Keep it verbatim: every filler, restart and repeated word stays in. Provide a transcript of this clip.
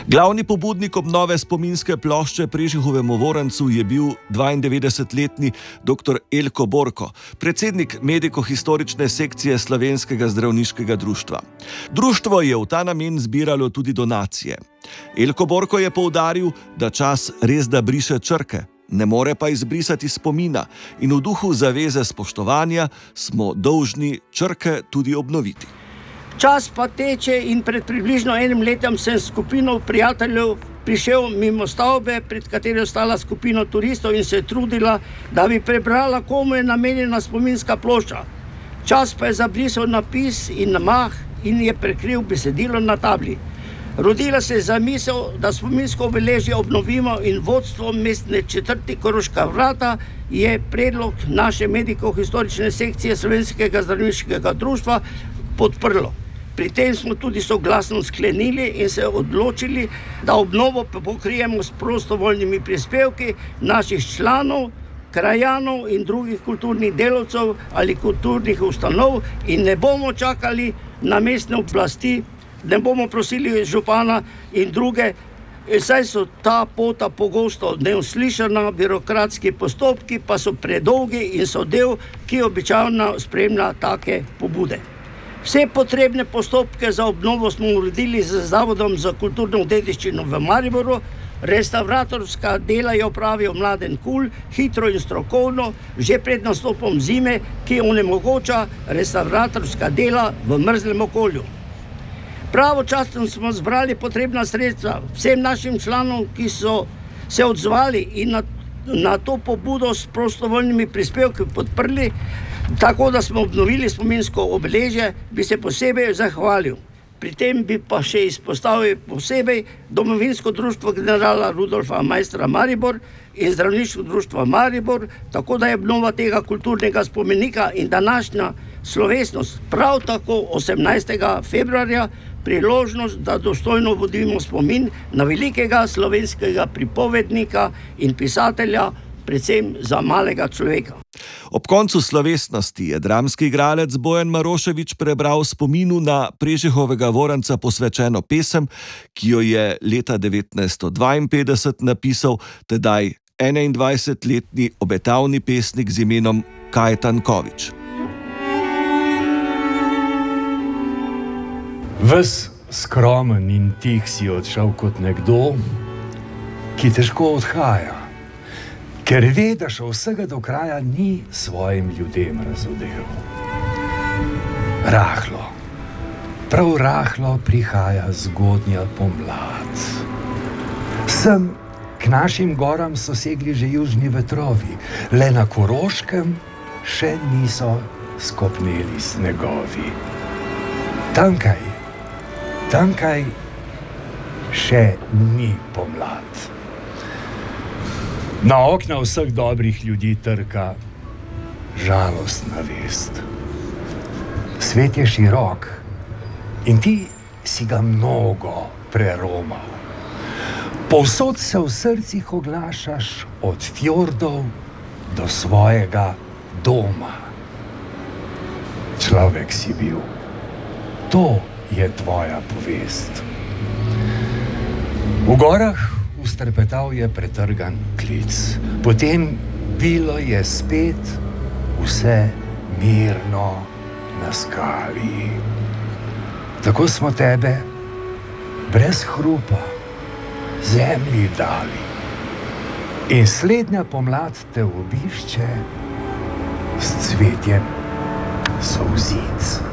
Glavni pobudnik obnove spominske plošče Prežihovemu Vorancu je bil dvaindevetdesetletni doktor Elko Borko, predsednik mediko-historične sekcije Slovenskega zdravniškega društva. Društvo je v ta namen zbiralo tudi donacije. Elko Borko je poudaril, da čas resda briše črke, ne more pa izbrisati spomina in v duhu zaveze spoštovanja smo dolžni črke tudi obnoviti. Čas pa teče in pred približno enim letom sem s skupino prijateljev prišel mimo stavbe, pred katero je stala skupina turistov in se trudila, da bi prebrala, komu je namenjena spominska plošča. Čas pa je zabrisal napis in namah in je prekril besedilo na tabli. Rodila se je zamisel, da spominsko obeležje obnovimo in vodstvo mestne četrti Koroška Vrata je predlog naše mediko-historične sekcije Slovenskega zdravniškega društva podprlo. Pri tem smo tudi soglasno sklenili in se odločili, da obnovo pokrijemo s prostovoljnimi prispevki naših članov, krajanov in drugih kulturnih delavcev ali kulturnih ustanov in ne bomo čakali na mestne oblasti, ne bomo prosili župana in druge, saj so ta pota pogosto neuslišana, birokratski postopki pa so predolgi in so del, ki običajno spremlja take pobude. Vse potrebne postopke za obnovo smo uredili z Zavodom za kulturno dediščino v Mariboru. Restavratorska dela je opravil Mladen Kul, hitro in strokovno, že pred nastopom zime, ki onemogoča restavratorska dela v mrzlem okolju. Pravočasno smo zbrali potrebna sredstva vsem našim članom, ki so se odzvali in na, na to pobudo s prostovoljnimi prispevki podprli, tako da smo obnovili spominsko obeležje, bi se posebej zahvalil. Pri tem bi pa še izpostavil posebej Domovinsko društvo generala Rudolfa Maistra Maribor in Zdravniško društvo Maribor, tako da je obnova tega kulturnega spomenika in današnja slovesnost prav tako osemnajstega februarja priložnost, da dostojno vodimo spomin na velikega slovenskega pripovednika in pisatelja, predvsem za malega človeka. Ob koncu slovesnosti je dramski igralec Bojan Maroševič prebral spominu na Prežihovega Voranca posvečeno pesem, ki jo je leta devetnajststo dvainpetdeset napisal tedaj enaindvajsetletni obetavni pesnik z imenom Kajetan Kovič. Ves skromen in tih si odšel kot nekdo, ki težko odhaja, ker ve, da še vsega do kraja ni svojim ljudem razodel. Rahlo, prav rahlo prihaja zgodnja pomlad. Sem k našim goram so segli že južni vetrovi, le na Koroškem še niso skopneli snegovi. Tankaj, tankaj še ni pomlad. Na okna vseh dobrih ljudi trka žalostna vest. Svet je širok in ti si ga mnogo preromal. Povsod se v srcih oglašaš od fjordov do svojega doma. Človek si bil. To je tvoja povest. V gorah ustrpetal je pretrgan klic. Potem bilo je spet vse mirno na skali. Tako smo tebe brez hrupa zemlji dali. In slednja pomlad te obišče s cvetjem solzic.